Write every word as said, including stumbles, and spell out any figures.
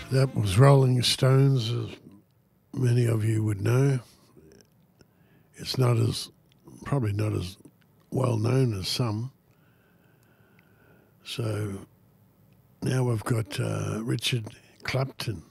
That was Rolling Stones, as many of you would know. It's not as, probably not as well known as some. So now we've got uh, Richard Clapton.